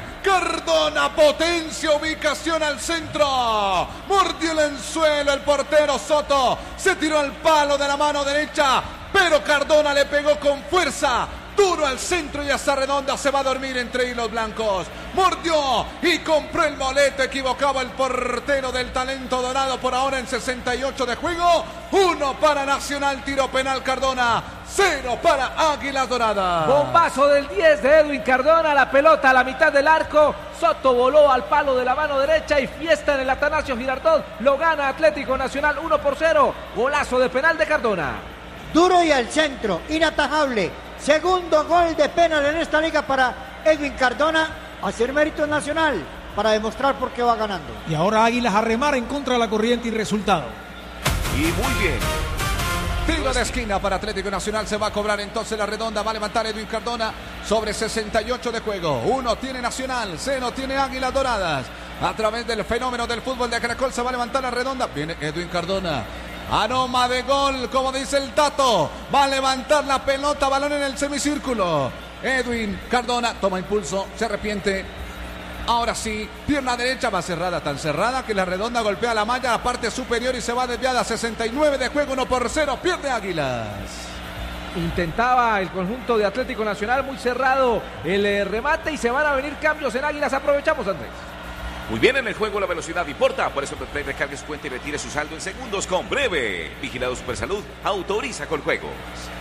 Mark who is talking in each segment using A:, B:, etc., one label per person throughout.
A: Cardona potencia ubicación al centro. Mordió el anzuelo el portero Soto. Se tiró al palo de la mano derecha. Pero Cardona le pegó con fuerza. Duro al centro y hasta redonda se va a dormir entre hilos blancos. Mordió y compró el boleto. Equivocaba el portero del talento dorado por ahora en 68 de juego. 1 para Nacional, tiro penal Cardona. 0 para Águilas Doradas.
B: Bombazo del 10 de Edwin Cardona. La pelota a la mitad del arco. Soto voló al palo de la mano derecha y fiesta en el Atanasio Girardot. Lo gana Atlético Nacional 1-0. Golazo de penal de Cardona.
C: Duro y al centro, inatajable. Segundo gol de penal en esta liga para Edwin Cardona. Hacer mérito nacional para demostrar por qué va ganando.
D: Y ahora Águilas a remar en contra de la corriente y resultado.
A: Y muy bien. Tiro de esquina para Atlético Nacional. Se va a cobrar entonces la redonda. Va a levantar Edwin Cardona sobre 68 de juego. 1 tiene Nacional, 0 tiene Águilas Doradas. A través del fenómeno del fútbol de Caracol se va a levantar la redonda. Viene Edwin Cardona. Aroma de gol, como dice el Tato. Va a levantar la pelota, balón en el semicírculo. Edwin Cardona toma impulso, se arrepiente. Ahora sí, pierna derecha va cerrada, tan cerrada que la redonda golpea la malla, la parte superior y se va desviada. 69 de juego, 1-0, pierde Águilas.
B: Intentaba el conjunto de Atlético Nacional, muy cerrado el remate y se van a venir cambios en Águilas. Aprovechamos, Andrés.
E: Muy bien, en el juego la velocidad importa, por eso Betplay recargue su cuenta y retire su saldo en segundos con Breve. Vigilado Supersalud, autoriza con juegos.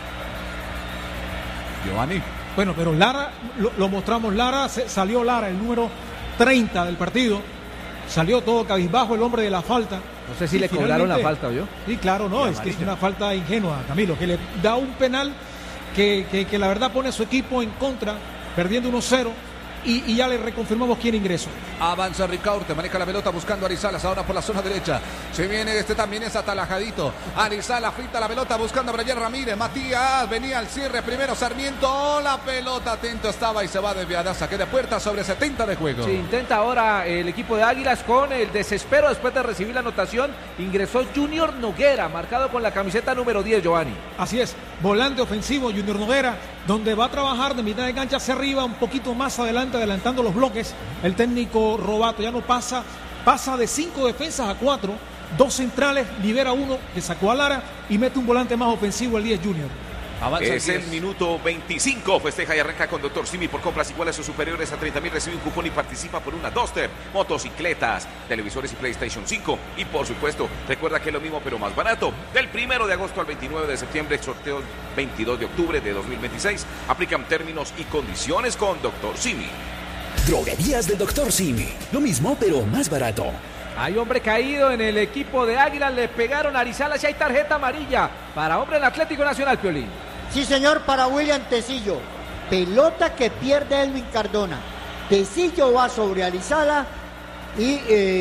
A: Giovanni.
D: Bueno, pero Lara, lo mostramos, salió Lara, el número 30 del partido. Salió todo cabizbajo el hombre de la falta.
B: No sé si le cobraron la falta o yo.
D: Sí, claro, no, es que es una falta ingenua, Camilo, que le da un penal que la verdad pone a su equipo en contra, perdiendo 1-0. Y ya le reconfirmamos quién ingresó.
A: Avanza Ricaurte, maneja la pelota buscando a Arizalas, ahora por la zona derecha. Se viene también es atalajadito. Arizala frita la pelota buscando a Brian Ramírez. Matías venía al cierre primero. Sarmiento, la pelota atento estaba y se va desviada. Saque de puerta sobre 70 de juego.
B: Sí, intenta ahora el equipo de Águilas con el desespero después de recibir la anotación. Ingresó Junior Noguera, marcado con la camiseta número 10, Giovanni.
D: Así es, volante ofensivo Junior Noguera, donde va a trabajar de mitad de cancha hacia arriba, un poquito más adelantando los bloques. El técnico Robato ya no pasa de 5 defensas a 4, 2 centrales, libera uno que sacó a Lara y mete un volante más ofensivo el 10 Junior.
E: Avanza es el minuto 25, festeja y arranca con Dr. Simi por compras iguales o superiores a 30,000, recibe un cupón y participa por una Duster, motocicletas, televisores y PlayStation 5 y por supuesto, recuerda que es lo mismo pero más barato. Del 1 de agosto al 29 de septiembre, sorteo 22 de octubre de 2026, aplican términos y condiciones con Dr. Simi.
F: Droguerías del Dr. Simi, lo mismo pero más barato.
B: Hay hombre caído en el equipo de Águilas, le pegaron a Arizala y hay tarjeta amarilla para hombre en Atlético Nacional, Piolín.
C: Sí, señor, para William Tecillo. Pelota que pierde Edwin Cardona. Tecillo va sobre Arizala y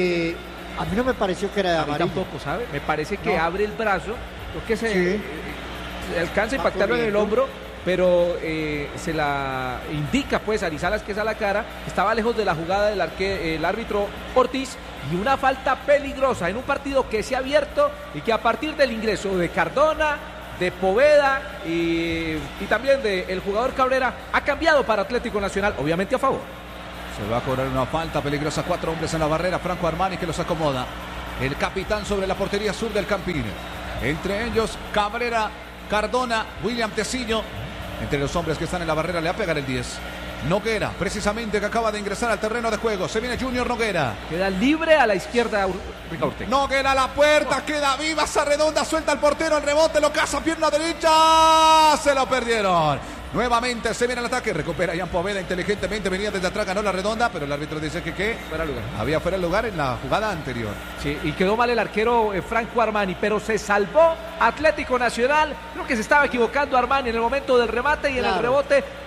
C: a mí no me pareció que era de amarillo.
B: Tampoco, ¿sabe? Me parece que abre el brazo, lo que
C: Sí.
B: alcanza a impactarlo en el hombro, pero se la indica pues a Arizalas que es a la cara. Estaba lejos de la jugada el árbitro Ortiz y una falta peligrosa en un partido que se ha abierto y que a partir del ingreso de Cardona, de Poveda y también del jugador Cabrera ha cambiado para Atlético Nacional, obviamente a favor.
A: Se va a cobrar una falta peligrosa, 4 hombres en la barrera, Franco Armani que los acomoda. El capitán sobre la portería sur del Campín. Entre ellos Cabrera, Cardona, William Tecillo. Entre los hombres que están en la barrera le va a pegar el 10. Noguera, precisamente, que acaba de ingresar al terreno de juego. Se viene Junior Noguera.
B: Queda libre a la izquierda Ricaurte.
A: Noguera a la puerta, queda viva esa redonda, suelta el portero, el rebote, lo caza, pierna derecha. Se lo perdieron. Nuevamente se viene el ataque, recupera Ian Poveda inteligentemente, venía desde atrás, ganó la redonda, pero el árbitro dice que
B: fuera lugar.
A: Había fuera el lugar en la jugada anterior.
B: Sí, y quedó mal el arquero Franco Armani, pero se salvó Atlético Nacional. Creo que se estaba equivocando Armani en el momento del remate y en el rebote